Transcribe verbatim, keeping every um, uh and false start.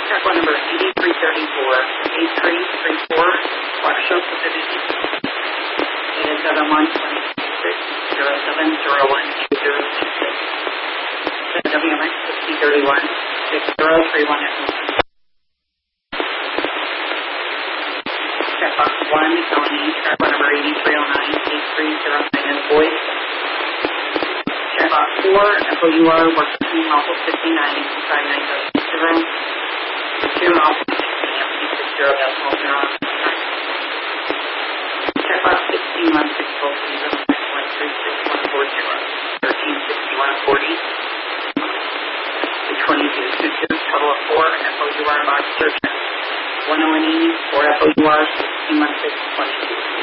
Check one number eighty-three thirty-four, eighty-three thirty-four, Waukesha Pacific. Data seven one two six zero seven zero one two zero two six. W M X fifty thirty-one, six zero three one F. Checkbox one, Tony, check one number eighty-three oh nine, eight three zero nine is void. Checkbox four, F O U R, work between Alpha fifty-nine, five nine zero. Two Alpha six zero decimal zero. Checkbox sixteen one six four zero one three six one four zero. thirteen sixty-one forty. twenty-two sixes, total of four, F O U R box search. one oh one E, four F O U R, sixteen one six twenty-two.